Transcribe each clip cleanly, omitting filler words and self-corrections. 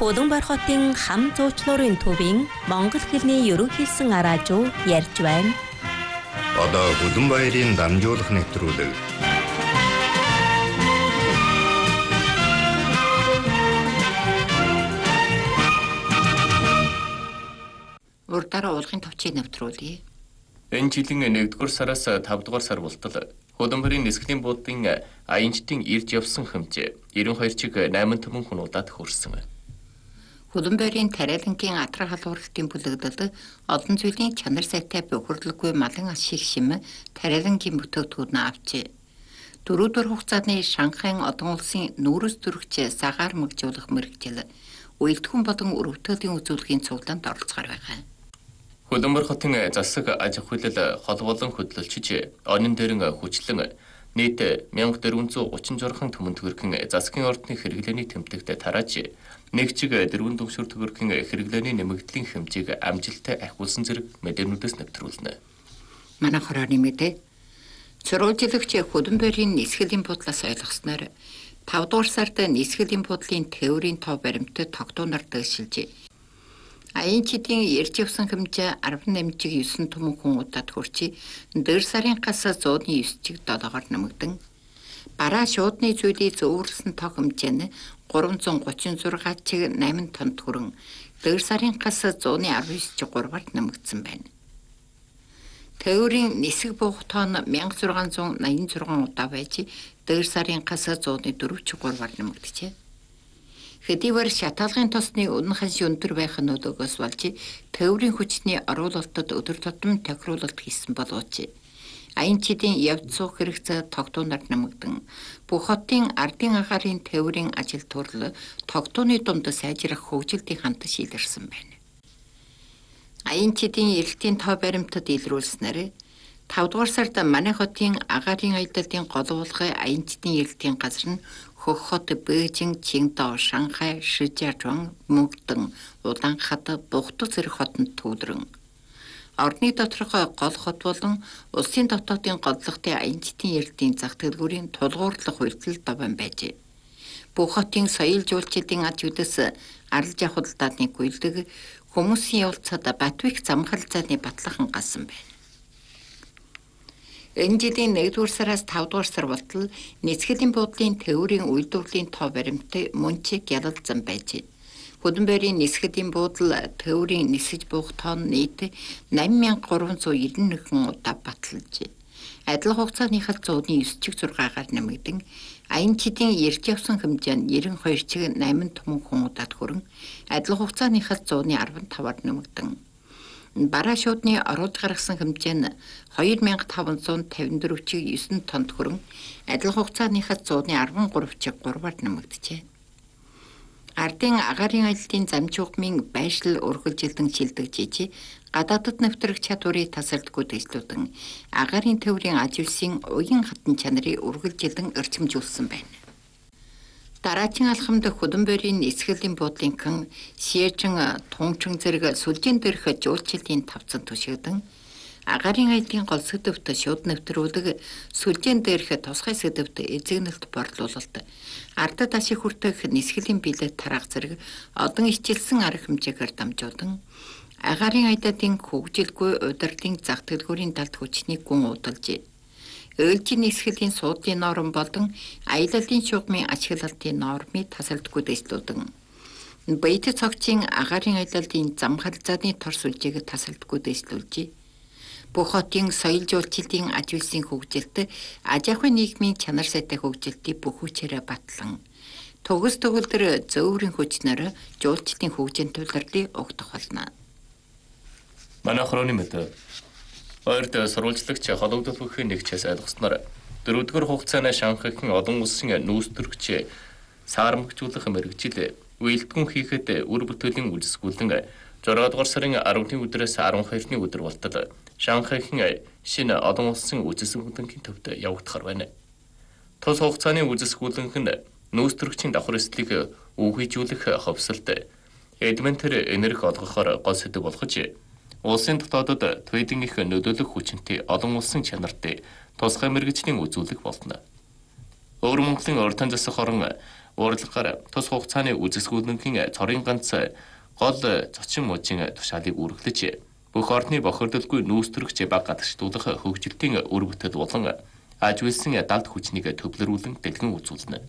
Худамбар хотын хам зуучлуурын төвийн монгол хэлний ерөнхийлсөн араажуу ярьж байна. Одоо Худамбаярын дамжуулах нэвтрүүлэг. Урдаараа уулгын товчийг нэвтрүүлье. Энэ жилийн 1-р сараас 5-р сар болтол Худамбарын нисгэлийн буудлын аянчдын ирж явсан хэмжээ 92 чиг 8 түмэн хүн удаад хүрсэн. Худамбарын тариалангийн атраа халууралтын бүлэгдэлд олон зүйлийн чанар сайтай бохирлоггүй малын ас шиг шимэ тариалангийн бүтээгдэхүүн авчээ. 4-р хугацааны Шанхайн одон улсын нүүрс төрөгч сагаар мэгжүүлэх мэргэжил уялдахуун болон өрөвтөлийн үзүүлэхийн цуглаанд оролцохоор байгаа. Худамбар хотын засаг аж ахуй хол болон хөдөлгөлчж онин дээрэн хүчлэн нийт 1436 түмэн төгрөгийн засгийн ордны хэрэглээний тэмдэгт тарааж нэг чиг 4 төгшөр төгрөгийн хэрэглээний нэмэгдлийн хэмжээг амжилттай ахиулсан зэрэг мэдээнүүдээс нэвтрүүлнэ. Манай хорооны мэдээ сурвалжлагч Худамбарын нисгэлийн буудлаас ойлгосноор 5-р сард нисгэлийн буудлын тээврийн тоо баримтад тогтооноор дэвшилжээ. Аянчдын ирж явсан хэмжээ 18 чиг 9 түмэн хүн удаад хүрчээ. Дэр сарын гас 109 чиг 7-оор нэмэгдэн. Бараа шуудны зүйлийг зөвөрлсөн тоо хэмжээ нь 336 чиг 8 тонн хүрэн дэр сарын гас 119 чиг 3-аар нэмэгдсэн байна. Тээврийн нисэг буух тоо нь 1686 удаа байж дэр сарын гас 104 чиг 3-аар нэмэгдэжээ. Хэдийгээр шатаалгын тосны үнэн ханш өндөр байх нь өдөөгөөс болж тээврийн хүчний оруулалтад өдөр тутам тохируулалт хийсэн боловч аянчдын явц суух хэрэгцээ тогтооноор нэмэгдэн бүх хотын ардын агаарын тээврийн ажил төрөл тогтооны дунд сайжрах хөгжилтийн хамт шийдэрсэн байна. Аянчдын эрэлтийн тоо баримтад илрүүлснээр 5-р сард манай хотын агаарын аяллалын голуулгын аянчдын эрэлтийн газар нь Хөх хот, Бээжин, Чиндоо, Шанхай, Шижиажуан, Мөнгдөн, Улаанхад, Бухтад зэрэг хотод төвлөрөн. Орны доторх гол хот болон улсын дотоодын голлогтой аянчдын эрэлтийн зах дэлгүүрийн тулгуурлах үйлдэл даван байжээ. Бүх хотын соёл жуулчлалын аж үдэс арал жавхалдааны гүйлдэг хүмүүсийн явцад Батбик замхалзааны батлахан гасан байна. Энэ жилийн 1-р сараас 5-р сар болтол нисгэлийн буудлын тээврийн үйлдвэрлэлийн тоо баримт мөн чиг ялалзсан байжээ. Худамбарын нисгэлийн буудлын тээврийн нисэж буух тоо нийт 8391 удаа баталжээ. Адил хугацааныхаа 109 чиг 6-аар нэмэгдэн аянчдын ирж явсан хэмжээ нь 92 чиг 8 түмэн хүн удаад хүрэн адил хугацааныхаа 115-аар нэмэгдэн бараа шуудны оруулж гаргасан хэмжээ нь 2554 чиг 9 тонн хүрэн адил хугацааныхаа 113 чиг 3-аар нэмэгдэжээ. Ардын агаарын аяллалын замжуугмын байршил өргөлжилтэн шилдэгжиж гадаадд нэвтрэх чадварыг тасалдаггүй дэвшлүүдэн агаарын тээврийн аж үйлсийн уян хатан чанарыг өргөлжилтэн өрчимжүүлсэн байна. Дараагийн алхамд Худамбарын нисгэлийн буудлын хэн Шээжин, Тунчин зэрэг сүлжээн дээрх жуулчлалын тавцан түшигдэн агаарын аяллалын гол сэдвт шууд нэвтрүүлэг сүлжээн дээрх тусгай сэдвт эзэгнэлт борлуулалт ардад ашиг хүртэх нисгэлийн билет тараах зэрэг одон ичилсэн арга хэмжээгээр дамжуулан агаарын аяллалын хөгжилгүй удирдлын зах дэлгүүрийн талд хүчний гүн удалжээ. Ээлжийн нисгэлийн суудлын норм болон аяллалын шугамын ашиглалтын нормыг тасалдаггүй дэвшлүүдэн Баяд цогцын агаарын аяллалын замхалзааны тор сүлжээг тасалдаггүй дэвшлүүлжээ. Бүх хотын соёл жуулчлалын аж үйлсийн хөгжилт аж ахуйн нийгмийн чанар сайтай хөгжилтийг бүх хүчээрээ батлан төгс төгөлдөр зөөврийн хүчнээр жуулчлалын хөгжийн тулгуурлыг өгдөх болно. Манай хорооны мэдээ Ойрд сурвалжлагч холбогдол бүхний нэгчээс ойлгосноор 4-р хугацааны Шанхайгийн олон улсын нүүрс төрөгч саармагжуулах мэргэжил уялдгүн хийхэд үр бүтээлийн үйлсгүүлэн 6-р сарын 10-ны өдрөөс 12-ны өдөр болтол Шанхайгийн шинэ олон улсын үйлсгүүлэнгийн төвд явагдахар байна. Тус хугацааны үйлсгүүлэнх нь нүүрс төрөгчийн давхар эслийг үхийжүүлэх ховсолт эдментэр энерги олгохоор гол сэдэв болгож улсын дотоодод твэдинг их нөлөөлөх хүчинтэй олон улсын чанартай тусгай мэргэжлийн үзүүлэг болно. Өвөр Монголын урд засаг хорон урлагаар тус хугацааны үзэсгэлэнгийн цорын ганц гол зочин мужийн тушаалыг үргэлж бүх орны бохирдолгүй нүүстрэгч баг гадагшлуулах хөгжилтийн өр бүтээл болон аж үйлсэн далд хүчнийг төвлөрүүлэн дэлгэн үзүүлнэ.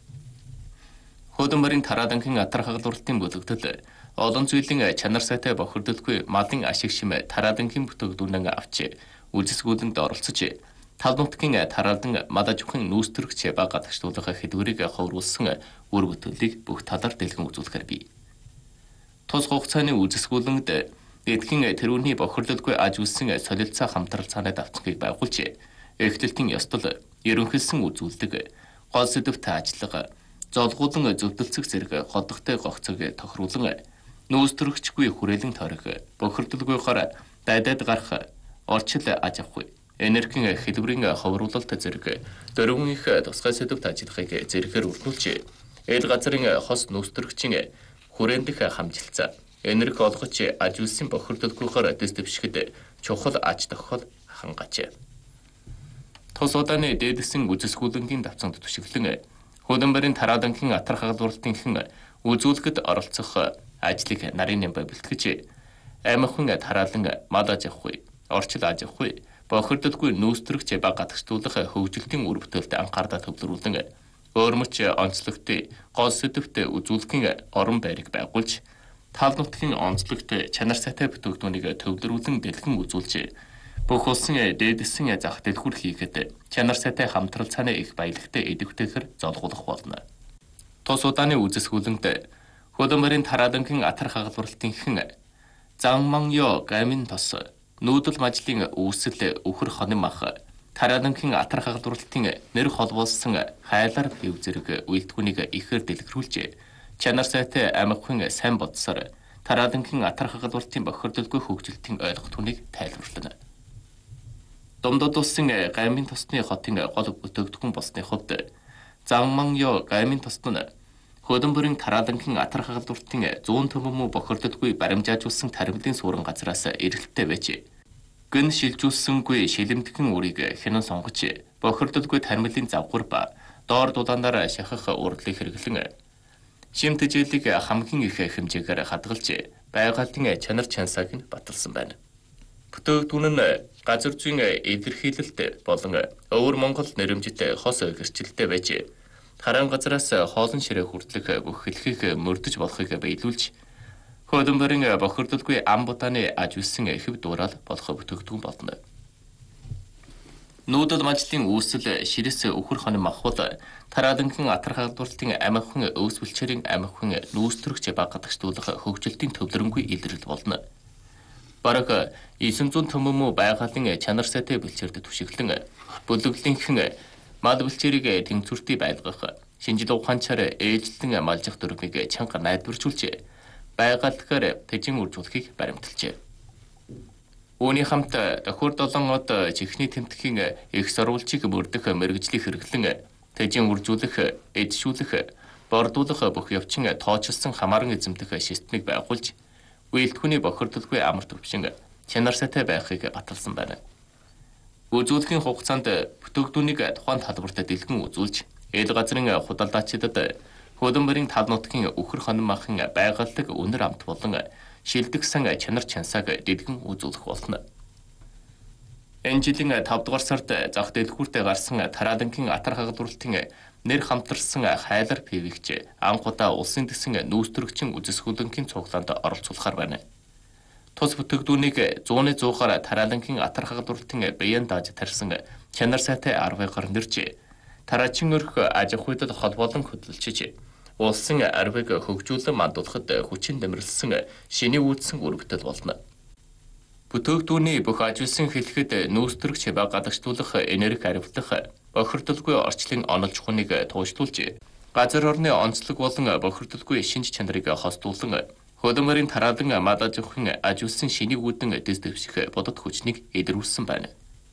Хөдөлмөрийн тараадангийн атар хагалбарлалтын бүлэгдэл олон зүйлийн чанар сайтай бохирдолгүй малын ашиг шимэ тараадангийн бүтээгдэхүүнэн авч үзэсгэлэнд оролцож тал нутгийн тараалан мал аж ахуйн нүүстрэгч баг гадагшлуулах хэлбэрийг ховруулсан өр бүтээлийг бүх талаар дэлгэн үзүүлэхээр бий. Тус хугацааны үзэсгэлэнд эдгийн тэрүүний бохирдолгүй аж үйлсэн солилцоо хамтрал цаанаа давтахыг байгуулж эхлэлтийн ёстол ерөнхийлсөн үзүүлдэг гол сэдвтэй ажиллага золгуулан зөвдөлцөх зэрэг годогтой гогцог тохируулан нүүстрэгчгүй хүрээлэн тойрох бохирдолгүйгээр дайдад гарах орчил аж ахуй энергийн хэлбэрийн ховруулалт зэрэг дөрвөн их тусгай сэдвт ажиллахыг зэрэгээр үргэлжлүүлж эл газрын хос нүүстрэгчийн хүрээндх хамжилцаа энерги олгож аж үйлсийн бохирдолгүйгээр дэс дэвшгэд чухал аж тохиол хангаж. Тус удааны дээдсэн үзэсгэлэнгийн давцанд түшиглэн хөдөлмөрийн тараадангийн атар хагалбарлалтын үзүүлэхэд оролцох ажлыг нарийн нямбай бэлтгэж аймагын тараалан мал аж ахуй, орчил аж ахуй, бохирдолгүй нүүстрэгч баг гадагшлуулах хөгжилтийн үр бүтээлд анхаардаа төвлөрүүлэн өөрмөч онцлогтой гол сэдвт үзүүлэхийн орон байрыг байгуулж тал нутгийн онцлогт чанар сайтай бүтээгдэхүүнийг төвлөрүүлэн дэлгэн үзүүлж бүх улсын дээдсэн зах дэлгүүр хийхэд чанар сайтай хамтрал цааны их баялагтай идэвхтэйгээр золгуулах болно. Тус удааны үзэсгэлэнд хөдөлмөрийн тараадангийн атар хагалбарлалтын Зангманё гамин тос нүүдэл мажлын үүсэл өхөр хоним ах тараадангийн атар хагалбарлалтын нэр холбоолсон хайлар бив зэрэг үйлдэлгүүнийг ихээр дэлгэрүүлж чанар сайтай аймагын сайн бодсоор тараадангийн атар хагалбарлалтын бохирдолгүй хөгжилтийн ойлголтуудыг тайлбарлана. Домдод улсын гамин тосны хотын гол бүтээгдэхүүн болсны хувьд Зангманё гамин тосд нь хөдөлмөрийн тараадангийн атар хагалбарлалтын 100 төмөн бохирдолгүй баримжаажуулсан таримлын суурин газраас эргэлттэй байж гэн шилжүүлсэнгүй шилэмтгэн үрийг хянан сонгож бохирдолгүй таримлын завгуур ба доор дулаанаар шахах урдлыг хэрэглэн шимт тэжээлийг хамгийн их хэмжээгээр хадгалж байгальын чанар чансааг нь баталсан байна. Бүтээгдэхүүн нь газар зүйн илэрхийлэлт болон өвөр Монгол нэрэмжит хос гэрчлэлтэй байж харан газраас хоолн ширээ хүртэлх бүх хэлхийг мөрдөж болохыг биелүүлж хөдөлмөрийн бохирдолгүй ам будааны аж үйлсэн хэв дуурал болох бүтээгдэхүүн болно. Нүүдэл мажлын үүсэл ширэс өхөр хоним ахвал тараадангийн атар хагалбарлалтын аймагын өвс бүлчээрийн аймагын нүүстрэгч баг гадагшлуулах хөгжилтийн төвлөрөнгүй илрэл болно. Бараг 900 төмөн байгалийн чанар сайтай бэлчээрд түшиглэн бүлэглэнхэн мал бэлчээрийг тэнцвэртэй байлгах шинжил ухаанчаар ээлжлэн малжих дөрвийг чанга найдваржуулж байгальдгаар тэжин үржүүлэхийг баримталжээ. Үүний хамт тохиор 7 од чихний тэмдгийн их сурвалжийг мөрдөх мэргэжлийг хэрэглэн тэжин үржүүлэх, эдшүүлэх, бордуулах бүх явчин тоочилсан хамааран эзэмдэх системийг байгуулж үйлдэлхүүний бохирдолгүй амар төвшин чанар сайтай байхыг баталсан байна. Үзүүлэхийн хугацаанд бүтээгдэхүүнийг тухайн талбарт дэлгэн үзүүлж, эл газрын худалдаачдад хөдөлмөрийн тал нутгийн өхөр хоним ахын байгальдаг үнэр амт болон шилдэгсэн чанар чансааг дэлгэн үзүүлэх болно. Энэ жилийн 5 дугаар сард зах дэлгүүртээ гарсан тараадангийн атар хагалбарлалтын нэр хамтарсан хайлар пивигч анхудаа улсын дэсэн нүүстрэгчин үзэсгэлэнгийн цуглаанд оролцуулахар байна. Тус бүтээгдэхүүнийг 100-100-аар тараадангийн атар хагалбарлалтын биеэн дааж тарьсан чанар сайтай арвыгаар нэрж тараачин өрх аж ахуйд холбоолон хөдөлж улсын арвыг хөгжүүлэн мандуулахад хүчин нэмэрлсэн шиний үүдсэн үр бүтээл болно. Бүтээгдэхүүний бүх аж үйлсэн хэлэхэд нүүстрэгч баг гадагшлуулах энерги хариуцлах бохирдолгүй орчлын онол чухныг туушруулж газар орны онцлог болон бохирдолгүй шинж чанарыг хостуулан хөдөлмөрийн тараалан мал аж ахуйн аж үйлсэн шиний үүдэн дэс дэвших бодод хүчнийг илрүүлсэн байна.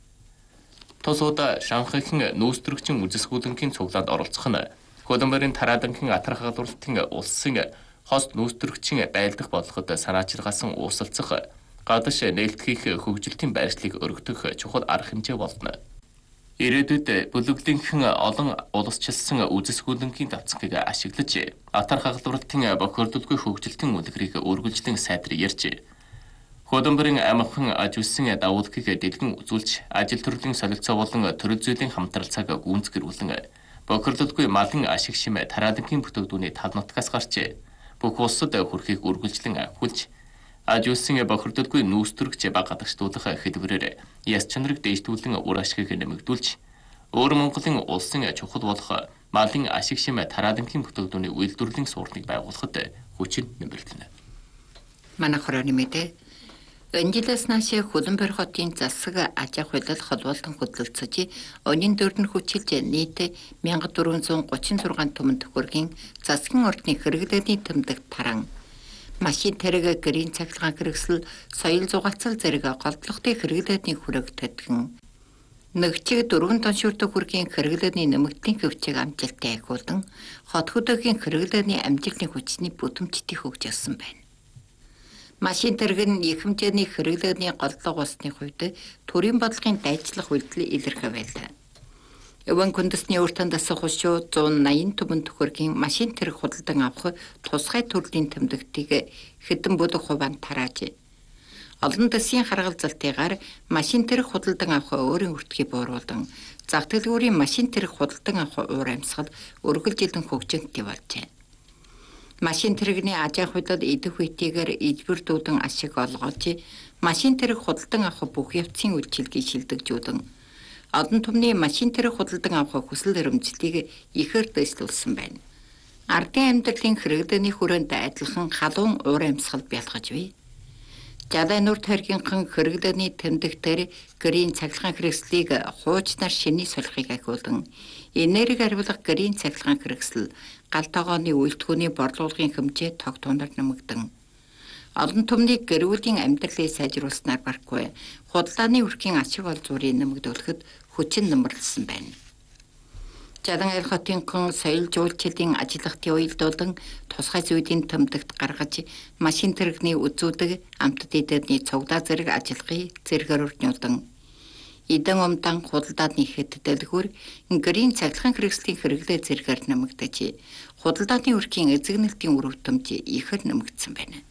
Тус удаа Шанхайхан нүүстрэгчин үзэсгэлэнгийн цуглаанд оролцох нь хөдөлмөрийн тараалангийн атар хагалбарлалтын улсын хост нүүстрэгчин байлдах болгоход санаачилгаасан уусалцах гадаш нээлт хийх хөгжилтийн байршлыг өргөдөх чухал арга хэмжээ болно. Ирээдүйд бүлэглийнхэн олон улсчилсан үзэсгэлэнгийн давцгийг ашиглаж атар хагалбарлалтын бохирдолгүй хөгжилтийн үлгэрийг үргэлжлэн сайдруулж Хөдөлмөрийн амархан аж үсгийн давуулгыг дэлгэн үзүүлж ажил төрлийн солилцоо болон төрөл зүйлийн хамтралцааг гүйцэтгүүлэн бохирдолгүй малын ашиг шим тараадгийн бүтээгдэхүүний тал нутгаас гарч бүх улсад хүрэхийг үргэлжлэн хүлж аж үсгийн бохирдолгүй нүүстрэгч бага гадагшлуулах хэлбэрээр яс чанарыг дээшлүүлэн үр ашгийг нэмэгдүүлж өөр Монголын улсын чухал болох малын ашиг шим тараадгийн бүтээгдэхүүний үйлдвэрлэлийн суурныг байгуулахад хүчин нэмэгдэнэ. Манай хорооны мэдээ Энжилээс наашаа Хөлбөмбөр хотын засаг аж ахуй худал холбоолтон хөдөлгөцөж өнийн дөрөнд хүчилж нийт 1436 түмэн төхөргийн засгийн ордны хэрэглээний тэмдэг таран машин тэрэг гэрийн цахилгаан хэрэгсэл соёл зугаацал зэрэг голдлогын хэрэглээний хүрэг тэтгэн нэгчиг 4 тонн шүртэг хүргийн хэрэглээний нэмэгдлийн хөвчийг амжилттай ахиулан хот хөдөөгийн хэрэглээний амжилтны хүчний бүтээмжтэй хөгжүүлсэн байна. Машин тэрэг нь их хэмжээний хэрэглээний голлого усны хувьд төрийн бодлогын дайчлах үйлдэл илэрхий байлаа. Өвөн үндэсний өртөнд дасах хушуу 180 түмэн төхөргийн машин тэрэг худалдан авах тусгай төрлийн тэмдэгтийг хэдэн бүлэг хувиан тарааж олон дэсийн харгалзалтыгаар машин тэрэг худалдан авах өөрийн өртгийг бууруулан зах дэлгүүрийн машин тэрэг худалдан авах уур амьсгал үргэлжилэн хөгжинтэй болжээ. Машин тэрэгний аж ахуй худал идэх үетэйгээр ижбэр дүүдэн ашиг олгож машин тэрэг худалдан авах бүх явцын үйлчилгээг шилдэгжүүлэн одон түмний машин тэрэг худалдан авах хүсэл эрмэлзлийг ихээр дэвшлүүлсэн байна. Ардын амьдралын хэрэглээний хүрээнд адилхан халуун уур амьсгал бялгаж бий. Жадай нур тархинхан хэрэглээний тэмдэгтэр гэрийн цахилгаан хэрэгслийг хуучнаар шиний солихыг ахиулан энерги арвилах гэрийн цахилгаан хэрэгсэл гал тогооны үйлдвэрийн борлуулгын хэмжээ тогтооноор нэмэгдэн олон түмний гэрүүлийн амьдралыг сайжруулснаар барахгүй худалдааны үрхийн ашиг олзуурыг нэмэгдүүлэхэд хүчин нэмэрлсэн байна. Жадан айлх хотынхан соёл жуулчлалын ажиллагтын уялдуулан тусгай зүйдийн тэмдэгт гаргаж машин тэрэгний үзүүдэг амтд эдэдний цуглаа зэрэг ажиллагыг зэргээр өрнүүлэн эдэн умдан худалдааны хэд дэлгүүр гэрийн цахилгаан хэрэгслийн хэрэглээ зэргээр нэмэгдэж худалдааны үрхийн эзэгнэлтийн үр хөтөмж ихээр нэмэгдсэн байна.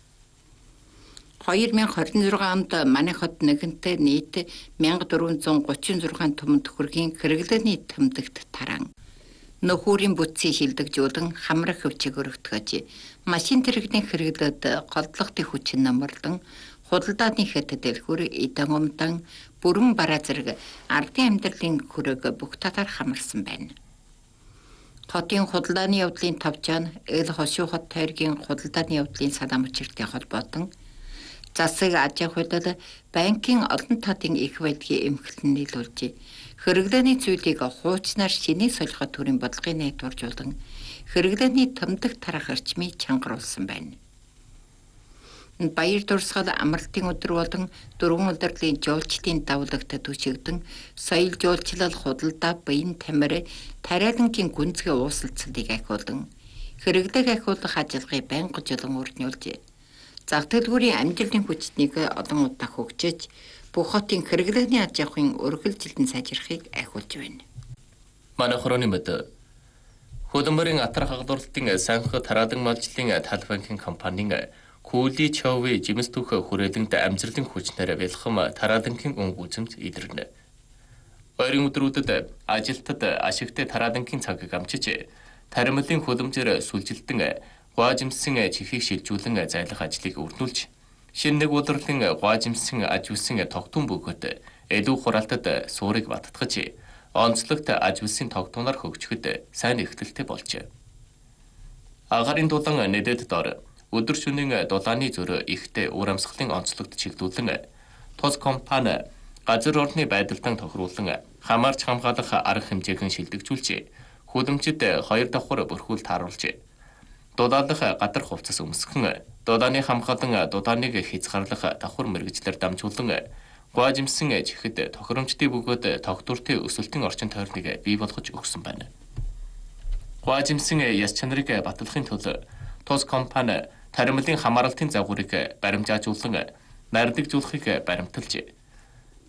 2026 онд манай хот нэгэнтээ нийт 1436 түмэн төхөргийн хэрэглээний тэмдэгт таран нөхөрийн бүтцийг шилдэгжүүлэн хамрах хөвчийг өргөтгөж машин тэрэгний хэрэглээд голдлогын хүчин нэмэрлэн худалдааны хэд дэлгүүр эдэн умдан бүрэн бараа зэрэг ардын амьдралын хүрээг бүх татаар хамарсан байна. Хотын худалдааны явдлын тавчаан эл хошуу хот тойргийн худалдааны явдлын салаам учиртай холбоотон засаг аж ахуй худал банкын олон татын их байдгийн эмхлэн нийлүүлж хэрэглээний зүйлийг хуучнаар шиний солиход төрийн бодлогын найдваржуулан хэрэглээний тэмдэг тарах эрчмийг чангаруулсан байна. Баяр дурсгал амралтын өдөр болон дөрвөн удирдлын жуулчлалын давлагт төшигдөн соёл жуулчлал худалдаа баян тамир тариалангийн гүнзгий уусалцлыг ахиулан хэрэглээг ахиулах ажиллагааг байнга жолон өрнүүлж зах дэлгүүрийн амжилтын хүчнийг олон удаа хөгжиж бүх хотын хэрэглээний аж ахуйн үргэлжилтэн сайжрахыг ахиулж байна. Манай хорооны мэдээ Хөдөлмөрийн атар хагалбарлалтын санхүү тараадан малжлын тал банкын компанийн Күүли Чови жимс түүх хүрээлэнд амжилтын хүчнээр бэлхэм тараадангийн өнгө үзэмж илэрнэ. Ойрын өдрүүдэд ажилтад ашигтай тараадангийн цагийг амжиж таримлын хөлөмжөөр сүлжилтэн гуажимсын чихийг шилжүүлэн зайлах ажлыг өрнүүлж шинэ нэг удирлын гуажимсын аж үсгийн тогтун бөгөөд илүү хураалтад суурийг баттгаж онцлогт аж үсгийн тогтунаар хөгжихэд сайн ихтэлтэй болжээ. Агарын дулаан нэдэд дор өдөр шөнийн дулааны зөрөө ихтэй уур амьсгалын онцлогт чиглүүлэн тус компани газар орны байдалдан тохируулан хамаарч хамгаалах арга хэмжээг шилдэгжүүлж хөлөмжөд 2 давхар бүрхүүл тааруулж дулаалах гадар хувцас өмсгөн дулааны хамгаалан дулааныг хязгаарлах давхар мэргэжлэр дамжуулан гуажимсын чихэд тохиромжтой бөгөөд тогтвортой өсөлтийн орчин тойрныг бий болгож өгсөн байна. Гуажимсын яс чанарыг батлахын тулд тус компани таримлын хамааралтын загварыг баримжаажуулан нардагжуулахыг баримталж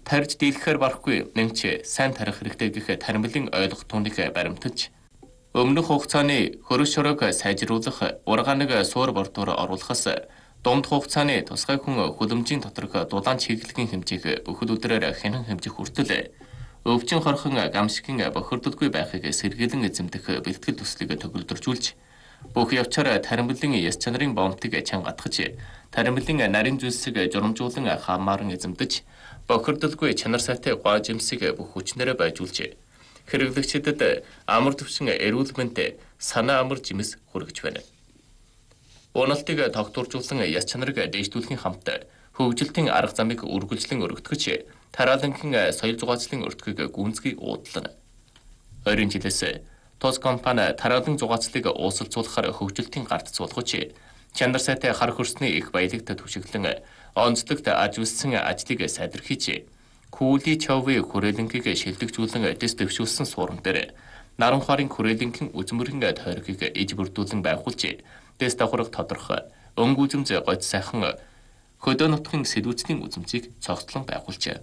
тарж дийлэхээр барахгүй нэмч сайн тарих хэрэгтэй гэх таримлын ойлгох тундыг баримталж өмнөх хугацааны хөрөг шороог сайжруулах ургааныг суур бордоор оруулахаас дунд хугацааны тусгай хүн хөлөмжийн доторх дулаан чиглэлийн хэмжээг өхөл өдрөөр хянан хэмжих хүртэл өвчин хорхон гамшигын бохирдолгүй байхыг сэргийлэн эзэмдэх бэлтгэл төслийг төгөлдржүүлж бүх явцаар таримлын яс чанарын бомтыг чангатгаж таримлын нарийн зүйлсийг журамжуулан хамааран эзэмдэж бохирдолгүй чанар сайтай гоо жимсийг бүх хүчнээрээ байжуулж хэрэглэгчдэд амар төвшин эрүүл мэндэд санаа амар жимс хүргэж байна. Уналтыг тогтворжуулсан яс чанарыг дээшлүүлэхийн хамт хөгжилтийн арга замыг үргэлжлэн өргөтгөж тараалангийн соёл зугаацлын өртгийг гүнзгий уудлана. Ойрын жилээс тус компани тараалан зугаацлыг уусалцуулахаар хөгжилтийн гарт суулгаж чанар сайтай хар хөрсний их баялагт түшиглэн онцлогт аж үссэн ажлыг сайдэрхийж Күүли Човы хүрээлэнгийг шилдэгжүүлэн дэс дэвшүүлсэн суурин дээр Наранхуарын хүрээлэнгийн үзмөрийн тойргийг иж бүрдүүлэн байгуулж дэс давхарга тодорхой өнгө үзэмж гойд сайхан хөдөө нутгийн сэдвүүцлийн үзэмжийг цогцлон байгуулжээ.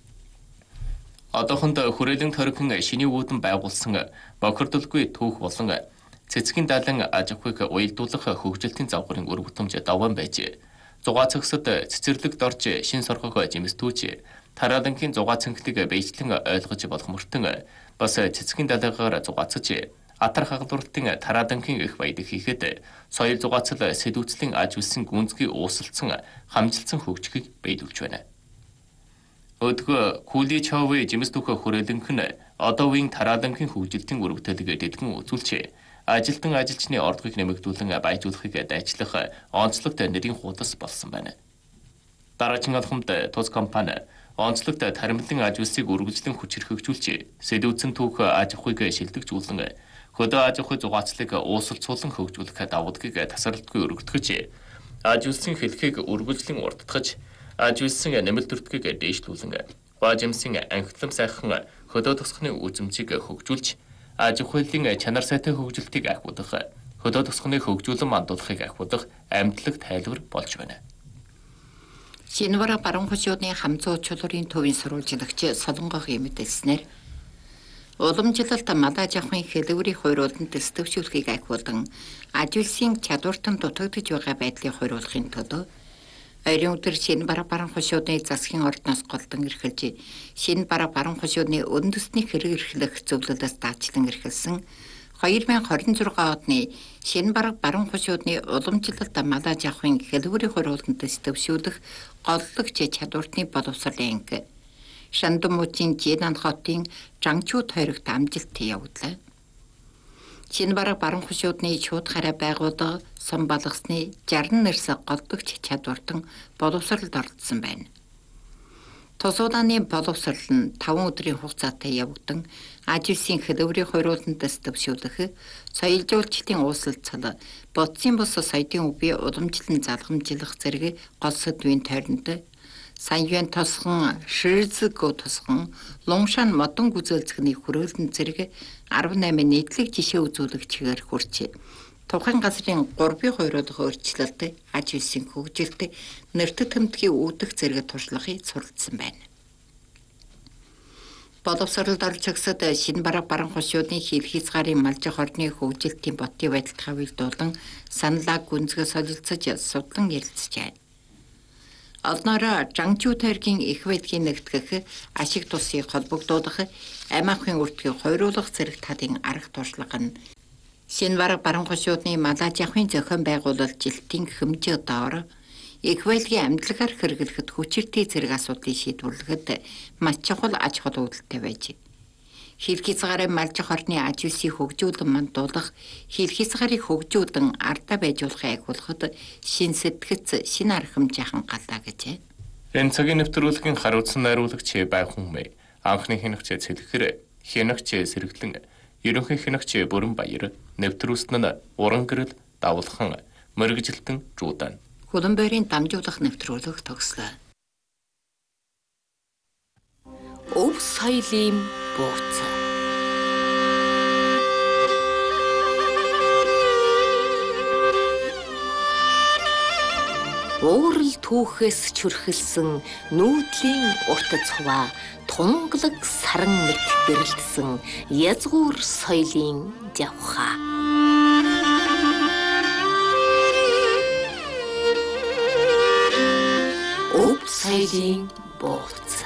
Одоохондоо хүрээлэн тойргийн шиний үүдэн байгуулсан бохирдолгүй түүх болон цэцгийн далайн аж ахуйг уялдуулах хөгжилтийн завхрын үр бүтэмж даван байж зугаацагсад цэцэрлэг дорж шин соргох жимстүүж тараалангийн зугаацанхлыг бэйжлэн ойлгож болох мөртөн бас цэцгийн далайгаар зугаацаж атар хагалбарлалтын тараалангийн их баялаг хийхэд соёл зугаацал сэдвүүцлийн аж үлсийн гүнзгий уусалцсан хамжилсан хөгжихийг бэйдүүлж байна. Өдгөө Күүли Човы жимс түүх хүрээлэнх нь одоо үеийн тараалангийн хөгжилтийн үр бүтээлийг дэдгэн үзүүлж ажилтан ажилчны ордогыг нэмэгдүүлэн баяжуулахыг дайчлах онцлогт нэрийн хуудас болсон байна. Дараагийн алхамд тус компани онцлогт таримлын аж үлсийг үргэлжлэн хүч хэрхэгжүүлж сэдвүүцэн түүх аж ахуйг шилдэгжүүлэн хөдөө аж ахуй зугаацлыг уусалцуулан хөгжүүлэх давуу талыг тасралтгүй өргөтгөж аж үлсийн хэлхийг үргэлжлэн урдтгаж аж үлсийн нэмэлт өртгийг дээшлүүлэн гуажимсийн анхлам сайхан хөдөө тосхны үзэмжийг хөгжүүлж аж ахуйлын чанар сайтай хөгжилтийг ахиулах хөдөө тосхны хөгжүүлэн мандуулахыг ахиулах амьдлаг тайлбар болж байна. Шинэвара баруун хошууны хамзуу чулуурын төвийн сурвалжлагч Солонгох имэдэлснээр уламжлалт малаж авахын хэлбэрийн хойрууланд дэвшүүлэхийг ахиулан аж үлсийн чадвартан дутагдж байгаа байдлыг хойруулахын төлөө ойрын өдөр Шинэвара баруун хошууны засгийн ордноос голдон эрхэлж Шинэвара баруун хошууны үндэсний хэрэг эрхлэх зөвлөлөөс даачлан эрхэлсэн 2026 оны Шинэвара баруун хошууны уламжлалт малаж авахын хэлбэрийн хойрууланд дэвшүүлэх голлогч чадвартны боловсролын анги Шандмуутын Жинан хотын Жангчуу тойрогт амжилт явууллаа. Шинэвара баруун хошуудны шууд хараа байгууллага сум балгасны 60 нэрс голдогч чадвартан боловсролд оролцсон байна. Тусуудааны боловсрол нь 5 өдрийн хугацаатай явагдан аж үлсийн хэлбэрийн хойрууланд дэвшүүлэх, соёл жуулчлалын ууслалцал, бодсын бус соёлын үгүй уламжлан залгамжлах зэрэг гол сэдвийн тойронд Саньюан тосхон, Ширзгөө тосхон, Лунгшан модон гүзэлцгний хүрээлэн зэрэг 18 нийтлэг жишээ үзүүлэгчээр хүрч тухайн газрын 3-ийн хойруулах өөрчлөлт, аж үлсийн хөгжилт, нэртэд тэмдгийн үүдэх зэрэг туршлагыг суралцсан байна. Боловсролд оролцогсод Шинэвара баруун хошуудын хэлхийц гарын малжих орны хөгжилтийн ботын байдалд хавьлдуулан саналаа гүнзгий солилцож судлан ярилцжээ. Олноороо Жангчуу тойргийн их байдгийн нэгтгэх, ашиг тусыг холбогдуулах, амь ахуйн өртгийг хойруулах зэрэг талын арга туршлага нь Шинэвара баруун хошуудны малаж авахын зохион байгуулалтын хэмжээ доор их байлгийн амьдлагаар хэрэглэхэд хүчиртэй зэрэг асуудлыг шийдвэрлэхэд маш чухал аж ахуй үүдэлтэй байж. Хэлхийц гарын малжих орны аж үлсийг хөгжүүлэн мандуулах, хэлхийц гарыг хөгжүүлэн ардаа байжуулахыг ахиулахад шин сэтгэц, шин арга хэмжээхэн галаа гэжээ. Энэ цагийн нэвтрүүлгийн хариуцсан найруулагч байх хүн анхны хянагч Цэлэхэр, хянагч Сэргэлэн, ерөнхий хянагч Бүрэн Баяр, нэвтрүүлсэн нь Уран гэрэл, Давлхан, Мөргөжилтэн, Жуудан. Хөлбөмбөрийн дамжуулах нэвтрүүлэг төгслөө. Өв соёлын бууц. уурал түүхээс чүрхэлсэн нүүдлийн утас хуваа тунгалаг саран мэт гэрэлтсэн язгуур соёлын явха. Өв соёлын бууц.